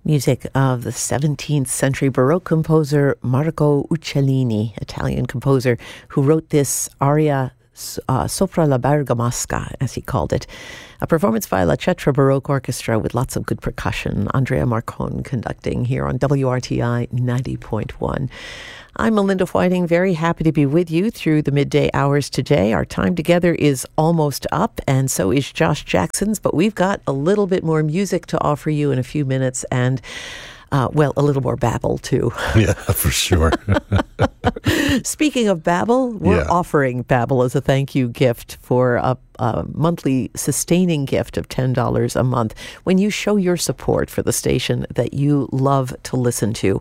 Music of the 17th century Baroque composer Marco Uccellini, Italian composer, who wrote this aria Sopra la Bergamasca, as he called it. A performance by La Cetra Baroque Orchestra with lots of good percussion. Andrea Marcon conducting here on WRTI 90.1. I'm Melinda Whiting, very happy to be with you through the midday hours today. Our time together is almost up, and so is Josh Jackson's, but we've got a little bit more music to offer you in a few minutes, and a little more babble, too. Yeah, for sure. Speaking of babble, we're offering babble as a thank you gift for a monthly sustaining gift of $10 a month when you show your support for the station that you love to listen to.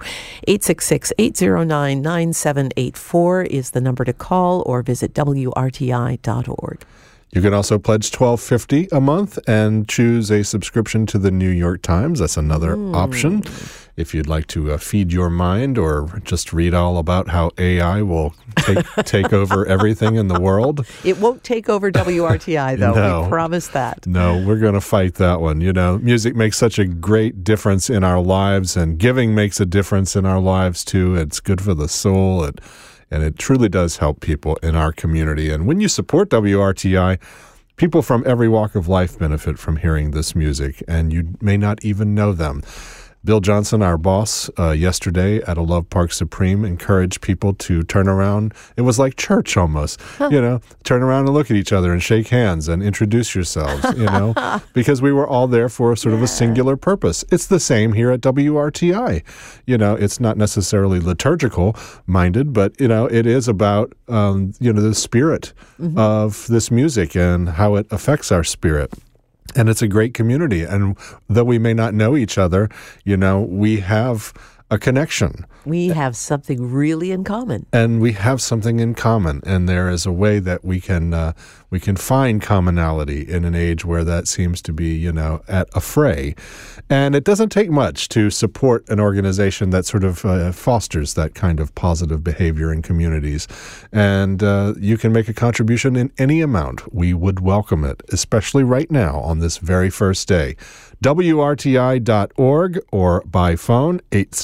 866-809-9784 is the number to call, or visit WRTI.org. You can also pledge $12.50 a month and choose a subscription to the New York Times. That's another option. If you'd like to feed your mind or just read all about how AI will take over everything in the world. It won't take over WRTI, though. No. We promise that. No, we're going to fight that one. You know, music makes such a great difference in our lives, and giving makes a difference in our lives, too. It's good for the soul. And it truly does help people in our community. And when you support WRTI, people from every walk of life benefit from hearing this music, and you may not even know them. Bill Johnson, our boss, yesterday at a Love Park Supreme, encouraged people to turn around. It was like church almost, turn around and look at each other and shake hands and introduce yourselves, because we were all there for sort of a singular purpose. It's the same here at WRTI. It's not necessarily liturgical minded, but, it is about, the spirit of this music and how it affects our spirit. And it's a great community. And though we may not know each other, we have a connection. We have something really in common. And we have something in common. And there is a way that we can find commonality in an age where that seems to be, at a fray. And it doesn't take much to support an organization that sort of fosters that kind of positive behavior in communities. And you can make a contribution in any amount. We would welcome it, especially right now on this very first day. WRTI.org or by phone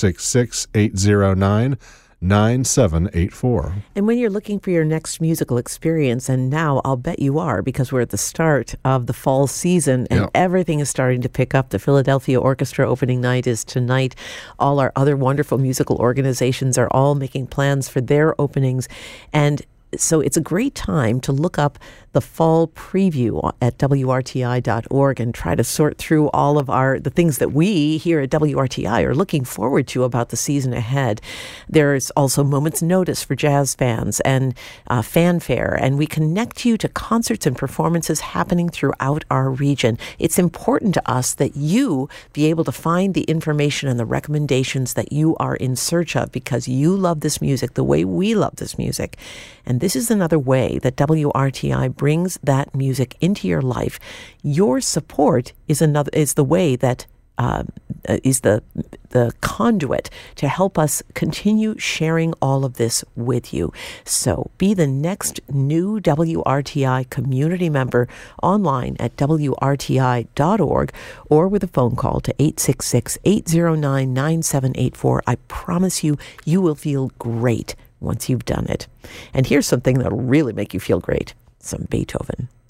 866-809-9784. And when you're looking for your next musical experience, and now I'll bet you are, because we're at the start of the fall season and everything is starting to pick up. The Philadelphia Orchestra opening night is tonight. All our other wonderful musical organizations are all making plans for their openings. And so it's a great time to look up the fall preview at WRTI.org and try to sort through all of the things that we here at WRTI are looking forward to about the season ahead. There's also Moments Notice for jazz fans and fanfare, and we connect you to concerts and performances happening throughout our region. It's important to us that you be able to find the information and the recommendations that you are in search of, because you love this music the way we love this music. And this is another way that WRTI brings that music into your life. Your support is the way that is the conduit to help us continue sharing all of this with you. So be the next new WRTI community member online at WRTI.org or with a phone call to 866-809-9784. I promise you will feel great once you've done it. And here's something that'll really make you feel great. Some Beethoven.